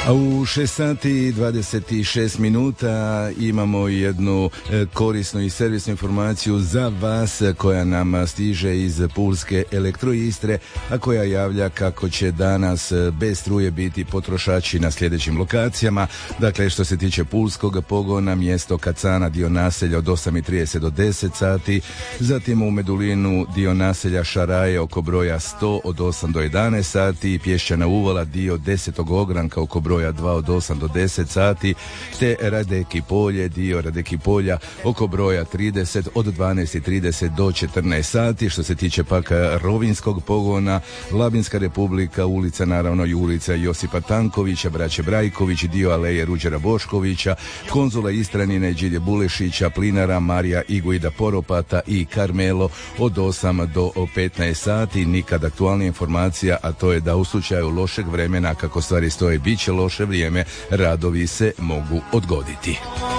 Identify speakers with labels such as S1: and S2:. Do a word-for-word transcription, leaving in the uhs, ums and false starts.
S1: A u šest sati i dvadeset šest minuta imamo jednu korisnu i servisnu informaciju za vas koja nam stiže iz Pulske Elektroistre, a koja javlja kako će danas bez struje biti potrošači na sljedećim lokacijama. Dakle, što se tiče pulskog pogona, mjesto Kacana, dio naselja od osam i trideset do deset sati, zatim u Medulinu dio naselja Šaraje oko broja sto od osam do jedanaest sati, Pješčana Uvala dio desetog ogranka oko broja dva od osam do deset sati, te Radeki Polje, dio Radeki Polja oko broja trideset od dvanaest i trideset do četrnaest sati. Što se tiče pak rovinskog pogona, Labinska Republika, ulica naravno i ulica Josipa Tankovića, braće Brajković, dio aleje Ruđera Boškovića, Konzula Istranine, Đilje Bulešića, Plinara, Marija Iguida Poropata i Karmelo od osam do petnaest sati. Nikad aktualnija informacija, a to je da u slučaju lošeg vremena, kako stvari stoje, bit će loše vrijeme, radovi se mogu odgoditi.